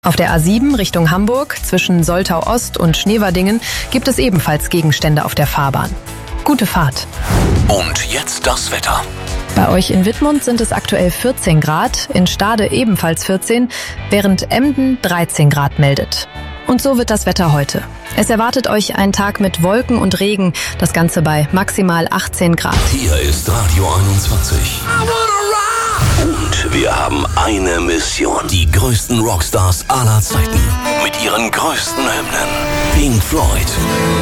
Auf der A7 Richtung Hamburg zwischen Soltau Ost und Schneverdingen gibt es ebenfalls Gegenstände auf der Fahrbahn. Gute Fahrt. Und jetzt das Wetter. Bei euch in Wittmund sind es aktuell 14 Grad, in Stade ebenfalls 14, während Emden 13 Grad meldet. Und so wird das Wetter heute. Es erwartet euch ein Tag mit Wolken und Regen, das Ganze bei maximal 18 Grad. Hier ist Radio 21. Und wir haben eine Mission. Die größten Rockstars aller Zeiten. Mit ihren größten Hymnen. Pink Floyd.